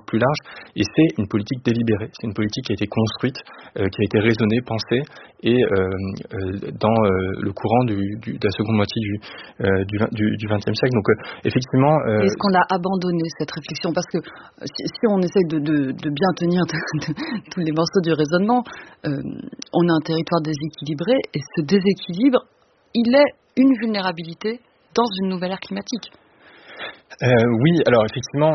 plus large, et c'est une politique délibérée, c'est une politique qui a été construite, qui a été raisonnée, pensée, et dans le courant de la seconde moitié du XXe siècle. Donc effectivement... Est-ce qu'on l'a abandonné, cette réflexion? Parce que si on essaye de bien tenir tous les morceaux du raisonnement, on a un territoire déséquilibré, et ce déséquilibre, il est une vulnérabilité dans une nouvelle ère climatique. Oui, alors effectivement,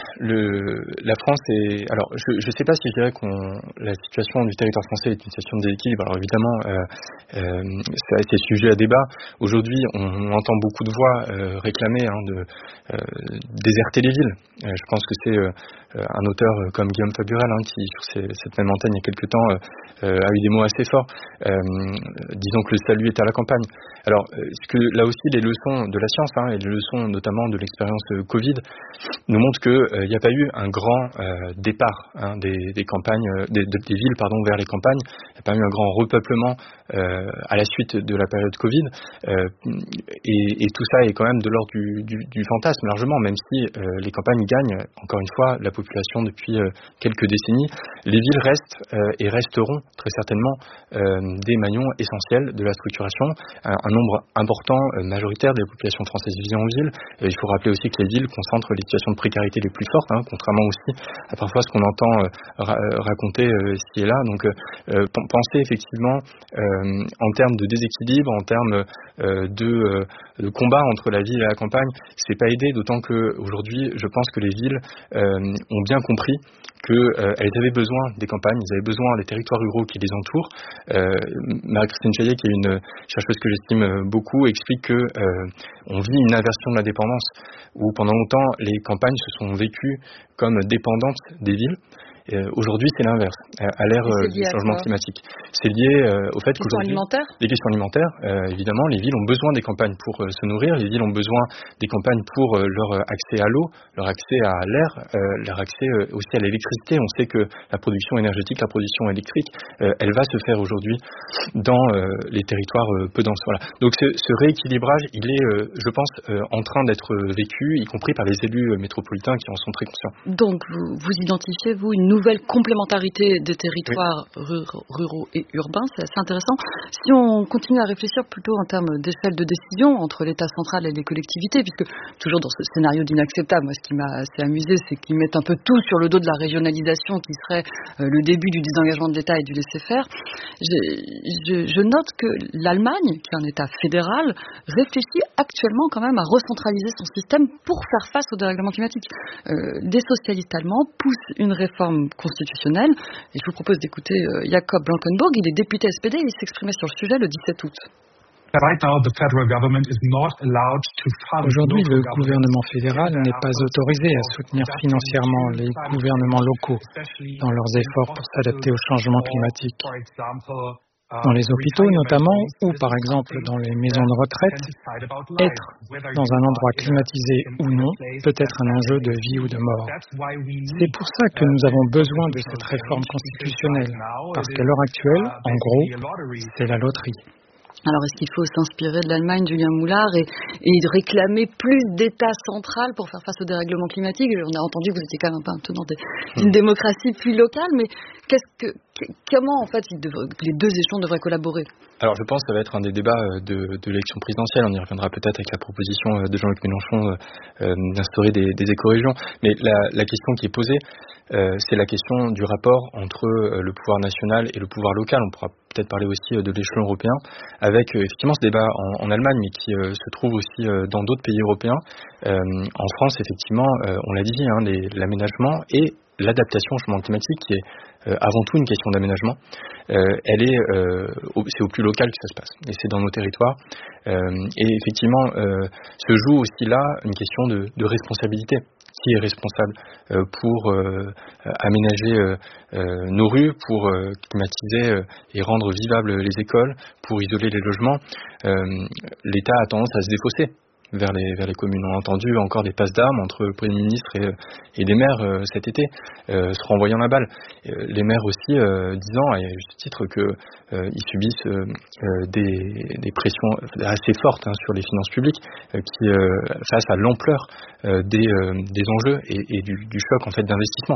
la France est... Alors, je ne sais pas si je dirais que la situation du territoire français est une situation de déséquilibre. Alors évidemment, c'est sujet à débat. Aujourd'hui, on entend beaucoup de voix réclamer de déserter les villes. Je pense que c'est un auteur comme Guillaume Faburel qui, sur cette même antenne il y a quelques temps, a eu des mots assez forts, disons que le salut est à la campagne. Alors, là aussi, les leçons de la science et les leçons notamment de l'expérience Covid nous montrent qu'il n'y a pas eu un grand départ des campagnes, des villes vers les campagnes. Il n'y a pas eu un grand repeuplement à la suite de la période Covid, et tout ça est quand même de l'ordre du fantasme largement, même si les campagnes gagnent encore une fois la population depuis quelques décennies. Les villes restent et resteront très certainement des maillons essentiels de la structuration. Un nombre important, majoritaire de la population française vit en ville. Il faut rappeler aussi que les villes concentrent les situations de précarité les plus fortes, contrairement aussi à parfois ce qu'on entend raconter ici et là. Donc penser effectivement en termes de déséquilibre, en termes de combat entre la ville et la campagne, c'est pas aidé, d'autant que aujourd'hui, je pense que les villes ont bien compris qu'elles avaient besoin des campagnes, elles avaient besoin des territoires ruraux qui les entourent. Marie-Christine Chaillet, qui est une chercheuse que j'estime beaucoup, explique que on vit une inversion de la dépendance, où pendant longtemps les campagnes se sont vécues comme dépendantes des villes. Aujourd'hui, c'est l'inverse, à l'ère du changement climatique. C'est lié au fait qu'aujourd'hui... Les questions alimentaires, évidemment, les villes ont besoin des campagnes pour se nourrir, les villes ont besoin des campagnes pour leur accès à l'eau, leur accès à l'air, leur accès aussi à l'électricité. On sait que la production énergétique, la production électrique, elle va se faire aujourd'hui dans les territoires peu denses. Voilà. Donc ce rééquilibrage, il est, je pense, en train d'être vécu, y compris par les élus métropolitains qui en sont très conscients. Donc, vous identifiez, vous, une nouvelle complémentarité des territoires ruraux et urbains, c'est assez intéressant. Si on continue à réfléchir plutôt en termes d'échelle de décision entre l'État central et les collectivités, puisque toujours dans ce scénario d'inacceptable, moi ce qui m'a assez amusé, c'est qu'ils mettent un peu tout sur le dos de la régionalisation qui serait le début du désengagement de l'État et du laisser-faire. Je note que l'Allemagne, qui est un État fédéral, réfléchit actuellement quand même à recentraliser son système pour faire face au dérèglement climatique. Des socialistes allemands poussent une réforme constitutionnelle, et je vous propose d'écouter Jakob Blankenburg, il est député SPD, il s'exprimait sur le sujet le 17 août. Aujourd'hui, le gouvernement fédéral n'est pas autorisé à soutenir financièrement les gouvernements locaux dans leurs efforts pour s'adapter au changement climatique. Dans les hôpitaux notamment, ou par exemple dans les maisons de retraite, être dans un endroit climatisé ou non peut être un enjeu de vie ou de mort. C'est pour ça que nous avons besoin de cette réforme constitutionnelle, parce qu'à l'heure actuelle, en gros, c'est la loterie. Alors, est-ce qu'il faut s'inspirer de l'Allemagne, Julien Moulard, et réclamer plus d'État central pour faire face au dérèglement climatique? On a entendu que vous étiez quand même un peu un tenant d'une démocratie plus locale, mais comment, en fait, les deux échelons devraient collaborer? Alors, je pense que ça va être un des débats de l'élection présidentielle. On y reviendra peut-être avec la proposition de Jean-Luc Mélenchon d'instaurer des écorégions. Mais la question qui est posée, c'est la question du rapport entre le pouvoir national et le pouvoir local. On pourra peut-être parler aussi de l'échelon européen, avec effectivement ce débat en Allemagne, mais qui se trouve aussi dans d'autres pays européens. En France, effectivement, on l'a dit, l'aménagement et l'adaptation au changement climatique, qui est avant tout une question d'aménagement, c'est au plus local que ça se passe, et c'est dans nos territoires. Et effectivement, se joue aussi là une question de responsabilité. Qui est responsable pour aménager nos rues, pour climatiser et rendre vivables les écoles, pour isoler les logements? L'État a tendance à se défausser vers les communes. On a entendu encore des passes d'armes entre le Premier ministre et les maires cet été, se renvoyant la balle. Les maires aussi disant, à juste titre, qu'ils subissent des pressions assez fortes sur les finances publiques, qui face à l'ampleur des enjeux et du choc en fait d'investissement.